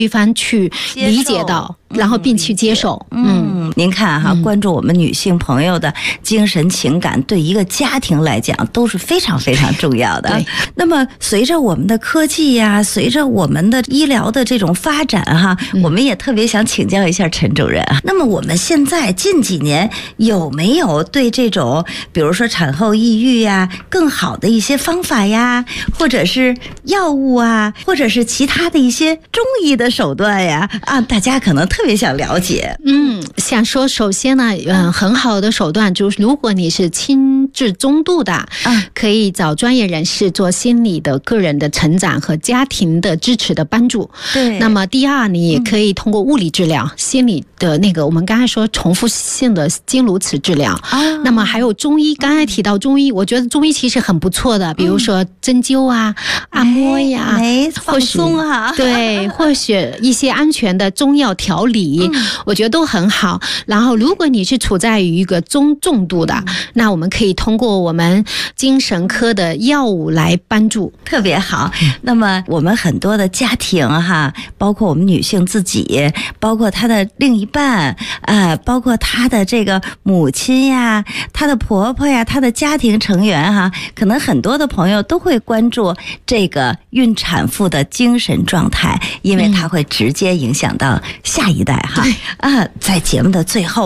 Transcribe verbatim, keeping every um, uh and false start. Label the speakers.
Speaker 1: 对方去理解到，然后并去接受。
Speaker 2: 嗯，嗯您看哈、嗯，关注我们女性朋友的精神情感，对一个家庭来讲都是非常非常重要的。那么随着我们的科技呀、啊，随着我们的医疗的这种发展哈、嗯，我们也特别想请教一下陈主任。那么我们现在近几年有没有对这种，比如说产后抑郁呀、啊，更好的一些方法呀，或者是药物啊，或者是其他的一些中医的手段呀？啊，大家可能特别想了解。
Speaker 1: 嗯，想说，首先呢，嗯，很好的手段就是，如果你是轻至中度的，嗯，可以找专业人士做心理的、个人的成长和家庭的支持的帮助。
Speaker 2: 对。
Speaker 1: 那么第二，你也可以通过物理治疗、嗯、心理的那个，我们刚才说重复性的经颅磁治疗。啊。那么还有中医，刚才提到中医，我觉得中医其实很不错的，比如说针灸啊、嗯、按摩呀，
Speaker 2: 哎，放松啊，
Speaker 1: 对，或许一些安全的中药调理，嗯、我觉得都很好。然后，如果你是处在于一个中重度的，嗯、那我们可以通过我们精神科的药物来帮助，
Speaker 2: 特别好。嗯、那么，我们很多的家庭哈，包括我们女性自己，包括她的另一半，呃，包括她的这个母亲呀、她的婆婆呀、她的家庭成员哈，可能很多的朋友都会关注这个孕产妇的精神状态，因为它会直接影响到下一代哈。啊，在节目的最后。